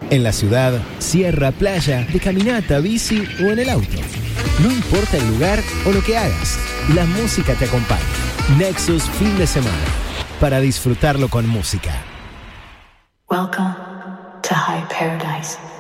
En la ciudad, sierra, playa, de caminata, bici o en el auto. No importa el lugar o lo que hagas, la música te acompaña. Nexus Fin de Semana, para disfrutarlo con música. Welcome to High Paradise.